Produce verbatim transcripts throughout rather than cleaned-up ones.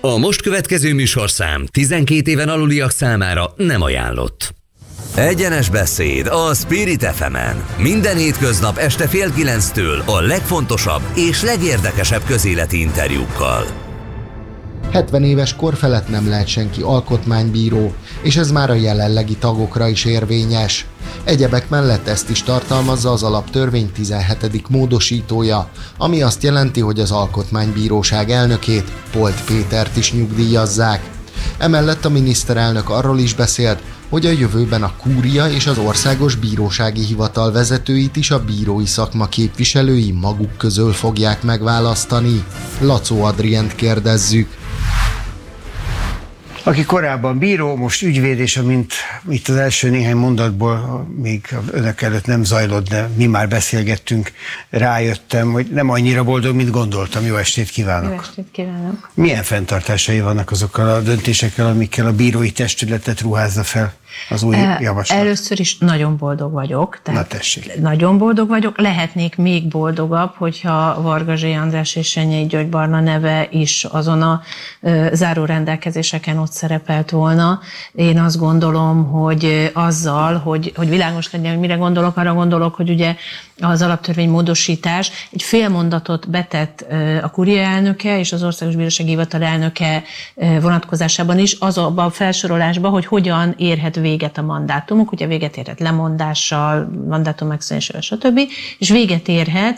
A most következő műsorszám tizenkét éven aluliak számára nem ajánlott. Egyenes beszéd a Spirit ef emen. Minden hétköznap este fél kilenctől a legfontosabb és legérdekesebb közéleti interjúkkal. hetven éves kor felett nem lehet senki alkotmánybíró, és ez már a jelenlegi tagokra is érvényes. Egyebek mellett ezt is tartalmazza az alaptörvény tizenhetedik módosítója, ami azt jelenti, hogy az Alkotmánybíróság elnökét, Polt Pétert is nyugdíjazzák. Emellett a miniszterelnök arról is beszélt, hogy a jövőben a kúria és az Országos Bírósági Hivatal vezetőit is a bírói szakma képviselői maguk közül fogják megválasztani. Lacó Adrient kérdezzük. Aki korábban bíró, most ügyvéd, és amint itt az első néhány mondatból, még önök előtt nem zajlott, de mi már beszélgettünk, rájöttem, hogy nem annyira boldog, mint gondoltam. Jó estét kívánok! Jó estét kívánok! Milyen fenntartásai vannak azokkal a döntésekkel, amikkel a bírói testületet ruházza fel az új javaslat? Először is nagyon boldog vagyok. Tehát Na tessék. Nagyon boldog vagyok. Lehetnék még boldogabb, hogyha Varga Zsé András és Senyei György Barna neve is azon a uh, záró rendelkezéseken ott szerepelt volna. Én azt gondolom, hogy azzal, hogy, hogy világos legyen, hogy mire gondolok, arra gondolok, hogy ugye az alaptörvény módosítás egy fél mondatot betett uh, a kuria elnöke és az Országos Bírósági Hivatal elnöke uh, vonatkozásában is, azonban a felsorolásban, hogy hogyan érhet véget a mandátumok, ugye véget érhet lemondással, mandátum megszűnésével, stb. És véget érhet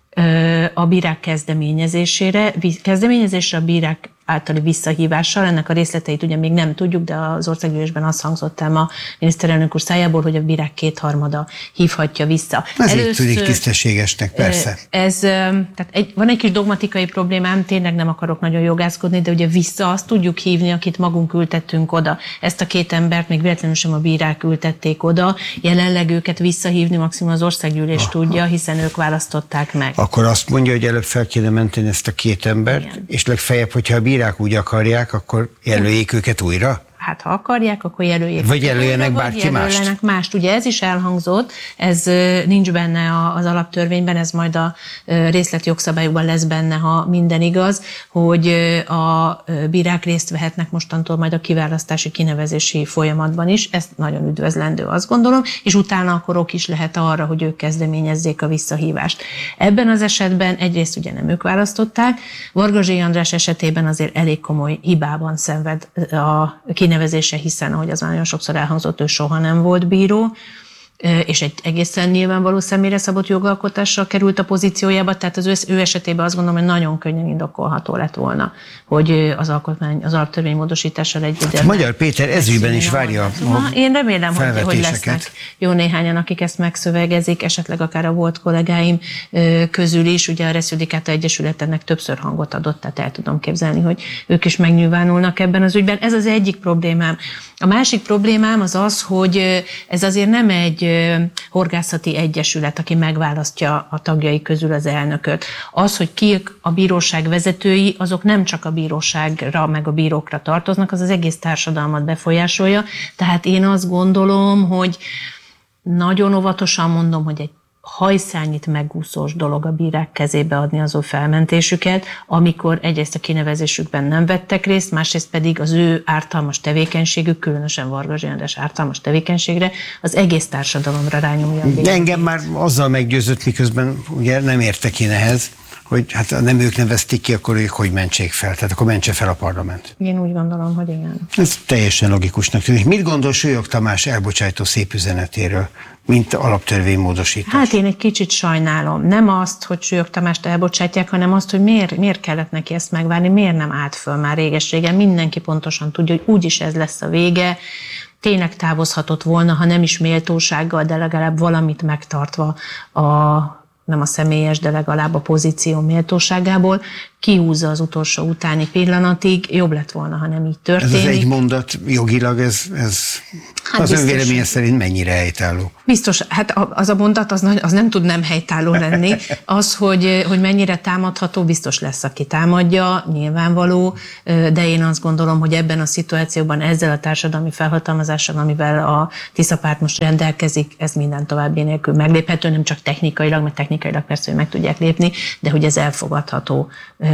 uh, a bírák kezdeményezésére, kezdeményezésre a bírák általi visszahívással. Ennek a részleteit ugye még nem tudjuk, de az országgyűlésben azt hangzott el a miniszterelnök úr szájából, hogy a bírák kétharmada hívhatja vissza. Ez így tűnik tisztességesnek, persze. Ez, tehát egy, van egy kis dogmatikai problémám, tényleg nem akarok nagyon jogászkodni, de ugye vissza azt tudjuk hívni, akit magunk ültettünk oda. Ezt a két embert még véletlenül sem a bírák ültették oda, jelenleg őket visszahívni maximum az országgyűlés Aha. tudja, hiszen ők választották meg. Akkor azt mondja, hogy előbb fel kéne menteni ezt a két embert, Igen. és legfeljebb, hogyha a bírák úgy akarják, akarják, akkor jelöljék őket újra? Hát ha akarják, akkor jelöljék. Vagy jelöljenek bárki mást? mást. Ugye ez is elhangzott, ez nincs benne az alaptörvényben, ez majd a részletjogszabályokban lesz benne, ha minden igaz, hogy a bírák részt vehetnek mostantól majd a kiválasztási, kinevezési folyamatban is. Ez nagyon üdvözlendő, azt gondolom, és utána akkor ok is lehet arra, hogy ők kezdeményezzék a visszahívást. Ebben az esetben egyrészt ugye nem ők választották, Varga Zsé András esetében azért elég komoly hibában szenved a kinevezése, hiszen, ahogy az nagyon sokszor elhangzott, ő soha nem volt bíró, és egy egészen nyilvánvaló személyre szabott jogalkotással került a pozíciójába, tehát az ő, ő esetében azt gondolom, hogy nagyon könnyen indokolható lett volna, hogy az alkotmány, az alaptörvény módosítással együtt. Magyar Péter ezügyben is várja a Én remélem, hogy, hogy lesznek jó néhányan, akik ezt megszövegezik, esetleg akár a volt kollégáim közül is, ugye a Reszjudikata Egyesület ennek többször hangot adott, tehát el tudom képzelni, hogy ők is megnyilvánulnak ebben az ügyben. Ez az egyik problémám. A másik problémám az az, hogy ez azért nem egy horgászati egyesület, aki megválasztja a tagjai közül az elnököt. Az, hogy ki a bíróság vezetői, azok nem csak a bíróságra, meg a bírókra tartoznak, az az egész társadalmat befolyásolja. Tehát én azt gondolom, hogy nagyon óvatosan mondom, hogy egy hajszányit megúszós dolog a bírák kezébe adni az ő felmentésüket, amikor egyrészt a kinevezésükben nem vettek részt, másrészt pedig az ő ártalmas tevékenységük, különösen Varga Zsé András ártalmas tevékenységre az egész társadalomra rányomja a végét. Engem már azzal meggyőzött, miközben ugye nem értek én ehhez, hogy hát nem ők nevezték ki, akkor ők hogy mentsék fel? Tehát akkor mentse fel a parlament. Én úgy gondolom, hogy igen. Ez teljesen logikusnak tűnik. Mit gondol Súlyog Tamás elbocsájtó szép üzenetéről, mint alaptörvénymódosítás? Hát én egy kicsit sajnálom. Nem azt, hogy Súlyog Tamást elbocsátják, hanem azt, hogy miért, miért kellett neki ezt megvárni, miért nem állt föl már réges-régen. Mindenki pontosan tudja, hogy úgyis ez lesz a vége. Tényleg távozhatott volna, ha nem is méltósággal, de legalább valamit megtartva a nem a személyes, de legalább a pozíció méltóságából, kihúzza az utolsó utáni pillanatig, jobb lett volna, ha nem így történik. Ez az egy mondat jogilag, ez, ez hát az ön véleménye szerint mennyire helytálló? Biztos, hát az a mondat az, az nem tud nem helytálló lenni. Az, hogy, hogy mennyire támadható, biztos lesz, aki támadja, nyilvánvaló, de én azt gondolom, hogy ebben a szituációban ezzel a társadalmi felhatalmazással, amivel a Tisza párt most rendelkezik, ez minden további nélkül megléphető, nem csak technikailag, mert technikailag persze, hogy meg tudják lépni, de hogy ez elfogadható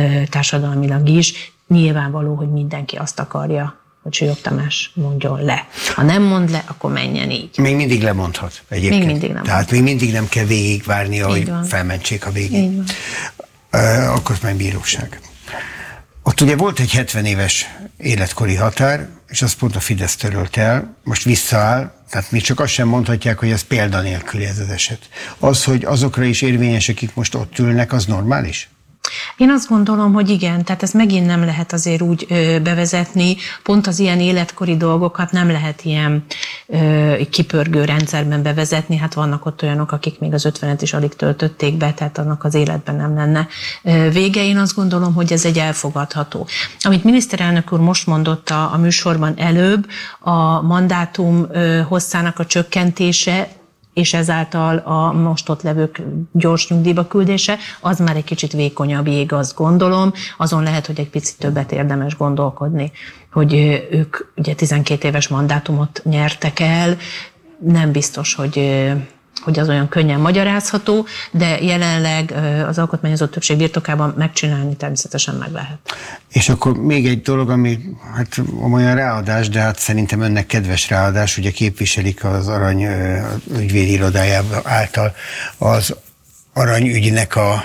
társadalmilag is. Nyilvánvaló, hogy mindenki azt akarja, hogy Sólyom Tamás mondjon le. Ha nem mond le, akkor menjen így. Még mindig lemondhat egyébként. Még mindig nem. Tehát mondhat. még mindig nem kell végigvárnia, hogy felmentsék a végén. Alkotmánybíróság. Ott ugye volt egy hetven éves életkori határ, és azt pont a Fidesz törölt el, most visszaáll, tehát még csak azt sem mondhatják, hogy ez példanélküli ez az eset. Az, hogy azokra is érvényes, akik most ott ülnek, az normális? Én azt gondolom, hogy igen, tehát ezt megint nem lehet azért úgy ö, bevezetni, pont az ilyen életkori dolgokat nem lehet ilyen ö, kipörgő rendszerben bevezetni, hát vannak ott olyanok, akik még az ötvenet is alig töltötték be, tehát annak az életben nem lenne ö, vége. Én azt gondolom, hogy ez egy elfogadható. Amit miniszterelnök úr most mondott a, a műsorban előbb, a mandátum ö, hosszának a csökkentése, és ezáltal a most ott levők gyors nyugdíjba küldése, az már egy kicsit vékonyabb jég, azt gondolom. Azon lehet, hogy egy picit többet érdemes gondolkodni, hogy ők ugye tizenkét éves mandátumot nyertek el, nem biztos, hogy, hogy az olyan könnyen magyarázható, de jelenleg az alkotmányozó többség birtokában megcsinálni természetesen meg lehet. És akkor még egy dolog, ami hát olyan ráadás, de hát szerintem önnek kedves ráadás, ugye képviselik az Arany ügyvédi irodájában által az aranyügynek a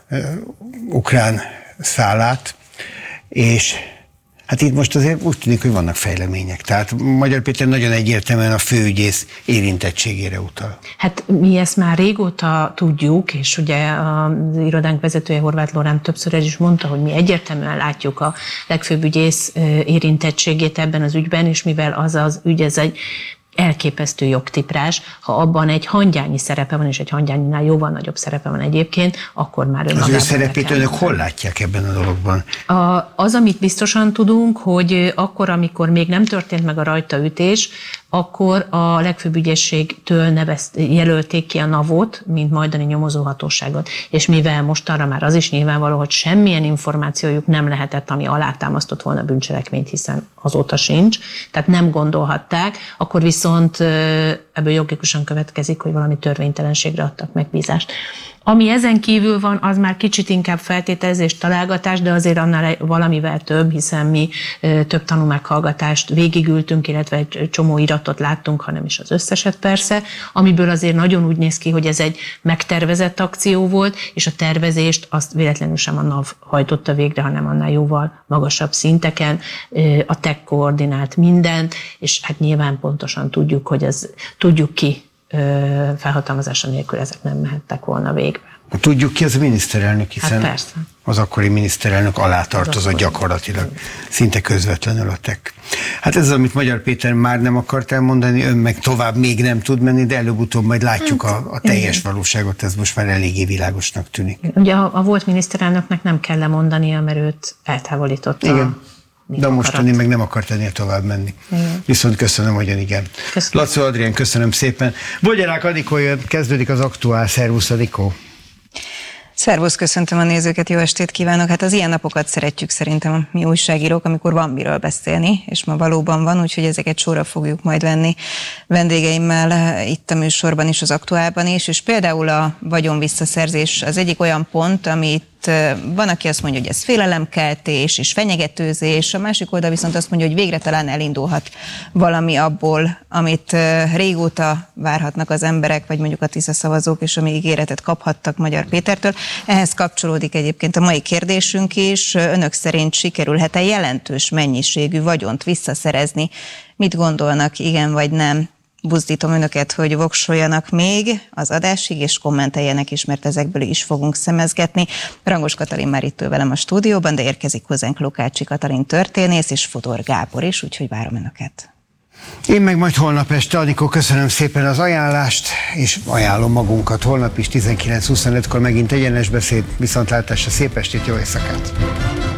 ukrán szálát, és hát itt most azért úgy tűnik, hogy vannak fejlemények. Tehát Magyar Péter nagyon egyértelműen a főügyész érintettségére utal. Hát mi ezt már régóta tudjuk, és ugye az irodánk vezetője, Horváth Lorán többször el is mondta, hogy mi egyértelműen látjuk a legfőbb ügyész érintettségét ebben az ügyben, és mivel az az ügy, ez egy elképesztő jogtiprás, ha abban egy hangyányi szerepe van, és egy hangyányinál jóval nagyobb szerepe van egyébként, akkor már önmagában. Az ő szerepét önök hol látják ebben a dologban? A, az, amit biztosan tudunk, hogy akkor, amikor még nem történt meg a rajtaütés, akkor a legfőbb ügyészségtől nevezt, jelölték ki a NAV-ot, mint majdani nyomozóhatóságot. És mivel most arra már az is nyilvánvaló, hogy semmilyen információjuk nem lehetett, ami alátámasztott volna bűncselekményt, hiszen azóta sincs, tehát nem gondolhatták, akkor viszont ebből logikusan következik, hogy valami törvénytelenségre adtak megbízást. Ami ezen kívül van, az már kicsit inkább feltételezés, találgatás, de azért annál valamivel több, hiszen mi több tanúmeghallgatást végigültünk, illetve egy csomó iratot láttunk, hanem is az összeset persze, amiből azért nagyon úgy néz ki, hogy ez egy megtervezett akció volt, és a tervezést azt véletlenül sem a NAV hajtotta végre, hanem annál jóval magasabb szinteken, a tech koordinált mindent, és hát nyilván pontosan tudjuk, hogy ez, tudjuk ki, felhatalmazása nélkül ezek nem mehettek volna végbe. Tudjuk ki, az a miniszterelnök, hiszen hát persze. Az akkori miniszterelnök alá tartozott gyakorlatilag, szinte közvetlenül a tek. Hát ez az, amit Magyar Péter már nem akart elmondani, ön meg tovább még nem tud menni, de előbb-utóbb majd látjuk a, a teljes valóságot, ez most már eléggé világosnak tűnik. Ugye a, a volt miniszterelnöknek nem kell lemondania, mert őt eltávolította. Igen. De mostani meg nem akart ennél tovább menni. Igen. Viszont köszönöm, hogy igen. Köszönöm. Lacó Adrián, köszönöm szépen. Bogyarák Anikó jön, kezdődik az Aktuál. Szervusz, Anikó! Szervusz, köszöntöm a nézőket, jó estét kívánok! Hát az ilyen napokat szeretjük szerintem mi újságírók, amikor van miről beszélni, és ma valóban van, úgyhogy ezeket sorra fogjuk majd venni vendégeimmel itt a műsorban is, az Aktuálban is, és például a vagyon visszaszerzés az egyik olyan pont, amit van, aki azt mondja, hogy ez félelemkeltés és fenyegetőzés, a másik oldal viszont azt mondja, hogy végre talán elindulhat valami abból, amit régóta várhatnak az emberek, vagy mondjuk a Tisza szavazók, és ami ígéretet kaphattak Magyar Pétertől. Ehhez kapcsolódik egyébként a mai kérdésünk is. Önök szerint sikerülhet-e jelentős mennyiségű vagyont visszaszerezni? Mit gondolnak, igen vagy nem? Buzdítom önöket, hogy voksoljanak még az adásig, és kommenteljenek is, mert ezekből is fogunk szemezgetni. Rangos Katalin már itt ül velem a stúdióban, de érkezik hozzánk Lukácsi Katalin történész, és Fodor Gábor is, úgyhogy várom önöket. Én meg majd holnap este, Anikó, köszönöm szépen az ajánlást, és ajánlom magunkat. Holnap is tizenkilenc huszonötkor megint egyenes beszéd, viszontlátásra, szép estét, jó éjszakát!